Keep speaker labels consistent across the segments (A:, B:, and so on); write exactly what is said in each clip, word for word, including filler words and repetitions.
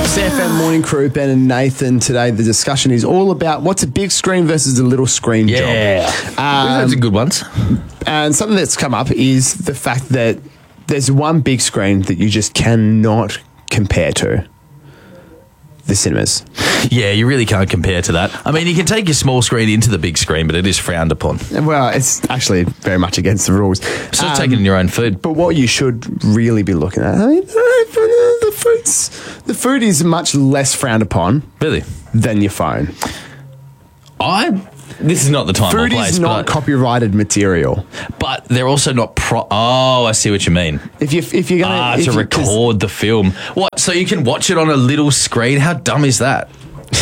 A: C F M Morning Crew, Ben and Nathan. Today the discussion is all about what's a big screen versus a little screen
B: Yeah.
A: job. Um,
B: Those are good ones.
A: and something that's come up is the fact that there's one big screen that you just cannot compare to. The cinemas.
B: Yeah, you really can't compare to that. I mean, you can take your small screen into the big screen, but it is frowned upon.
A: Well, it's actually very much against the rules.
B: So
A: Um,
B: taking your own food.
A: But what you should really be looking at, I mean, the food's, the food is much less frowned upon
B: Really?
A: than your phone.
B: I... This is not the time
A: Food
B: or place,
A: is not
B: but,
A: copyrighted material.
B: but they're also not pro... Oh, I see what you mean.
A: If you if you're gonna
B: Ah,
A: if
B: to
A: you- 'cause-
B: record the film. What, so you can watch it on a little screen? How dumb is that?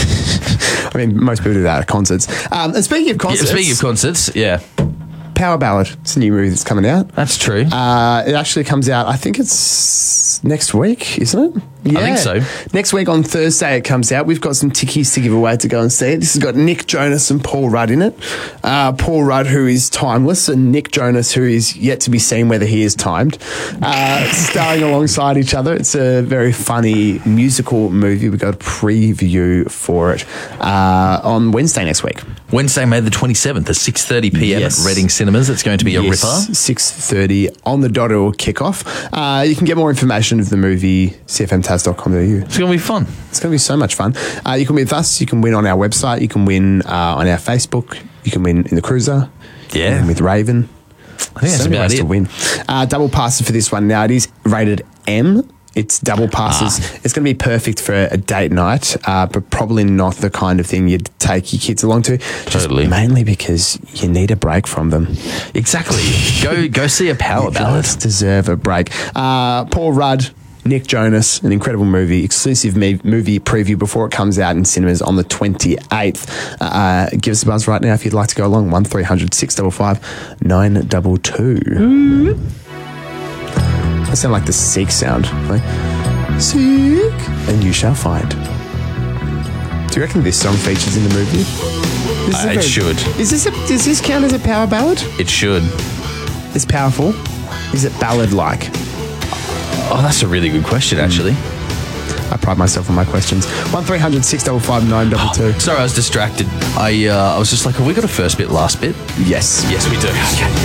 A: I mean, most people do that at concerts. Um, and speaking of
B: Yeah,
A: concerts,
B: speaking of concerts, yeah,
A: Power Ballad. It's a new movie that's coming out.
B: that's true.
A: Uh, it actually comes out, I think it's next week, isn't it? Yeah.
B: think so.
A: Next week on Thursday it comes out. We've got some tickies to give away to go and see it. This has got Nick Jonas and Paul Rudd in it. Uh, Paul Rudd, who is timeless, and Nick Jonas, who is yet to be seen whether he is timed, uh, starring alongside each other. It's a very funny musical movie. We've got a preview for it uh, on Wednesday next week.
B: Wednesday, May the twenty-seventh at six thirty p m
A: Yes.
B: at Reading Cinemas. It's going to be a ripper.
A: six thirty on the dot. It will kick off. Uh, you can get more information of the movie, c f m taz dot com dot a u.
B: It's going to be fun.
A: It's going to be so much fun. Uh, you can win with us. You can win on our website. You can win uh, on our Facebook. You can win in the Cruiser.
B: Yeah.
A: You can win with Raven.
B: I think that's
A: so many
B: about
A: ways
B: it.
A: to win. Uh, double passes for this one. Now, it is rated M. It's double passes.
B: Ah.
A: It's going to be perfect for a date night, uh, but probably not the kind of thing you'd take your kids along to. Just
B: Totally.
A: mainly because you need a break from them.
B: Exactly. go go see a power
A: You
B: ballad.
A: guys deserve a break. Uh, Paul Rudd, Nick Jonas, an incredible movie, exclusive me- movie preview before it comes out in cinemas on the twenty-eighth. Uh, give us a buzz right now if you'd like to go along. one three hundred six five five nine two two. That sound like the Seek sound. Like, Seek, and you shall find. Do you reckon this song features in the movie? This is
B: Uh,
A: a
B: it
A: very-
B: should.
A: Is this a, does this count as a power ballad?
B: It should.
A: It's powerful. Is it ballad-like?
B: Oh, that's a really good question, actually.
A: I pride myself on my questions. one three hundred six five five nine two two.
B: Sorry, I was distracted. I uh, I was just like, have we got a first bit, last bit?
A: Yes.
B: Yes, we do. Okay.